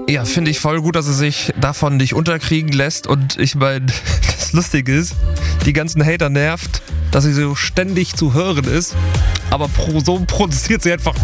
Ja, finde ich voll gut, dass sie sich davon nicht unterkriegen lässt. Und ich meine, das Lustige ist, die ganzen Hater nervt, dass sie so ständig zu hören ist. Aber so produziert sie einfach